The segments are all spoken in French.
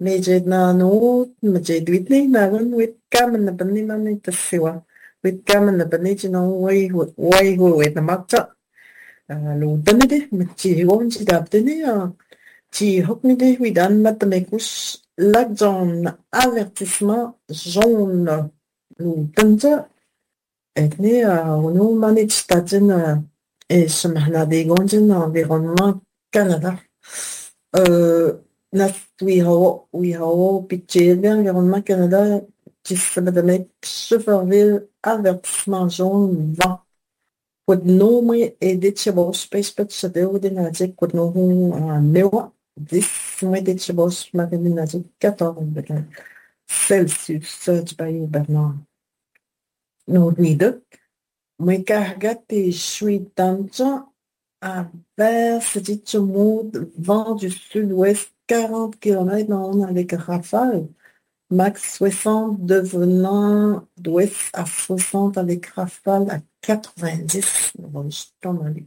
Medjedna no, medjed witni nagun wit kamen na bani mani tasiwa. Wit kamen na bani jino wai hu wit na makta. Lu tani de mchi won chi dab tani chi hok ni de widan matmekus l'agent avertissement jaune. Lu tanta etni onu mani tstatin et semhna de gonjin environnement Canada. Nas we hawo pitcher l'environnement Canada qui se met Superville avertissement jaune 20. Quod nomi editibus spacebet sedeudenatic quod nomu mewa 10 editibus marininatic 14 Celsius search by Bernard. No reader. Moi cargat et suis dans à vers ce mode vent du sud-ouest 40 km avec rafale. Max 60 devenant d'ouest à 60 avec rafale à 90. Bon, je tombe allé.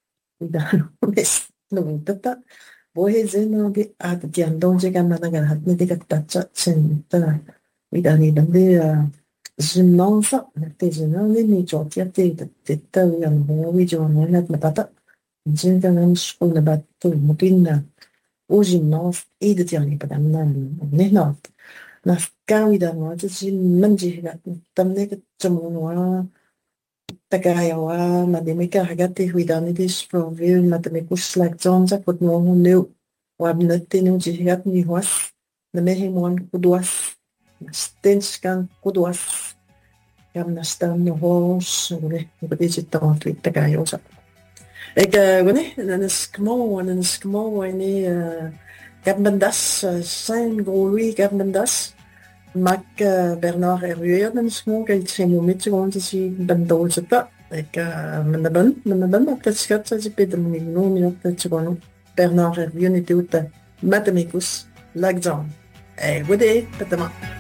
Non, tata. Bohezen de ad diandon jega managal hat ne diga tacha chen tana. Widani bande gymnase te genale ni jotia te yan bo wi jo net matata. Jinga nan school na battu mutinna. O gymnase et de tiani padam nan ne not. Nas kawida no te manji gat tamne ke chamunwa tagayawa mademika hagate widani de Superville matemikus like zonza pot no no wabnette no jigat ni was na mehimon kudwas stenskan kudwas kam nastan no hos ne bedit tant tagayosa ek gone nanskmo wani Gabmendas Saint Louis Gabmendas Mac Bernard Hervieux dan små galt moment gewoon te zien bandolse ta ek menaban at skat sa pedem ni no minut gewoon Bernard Hervieux ni tuta mathematikus lagzon wede patama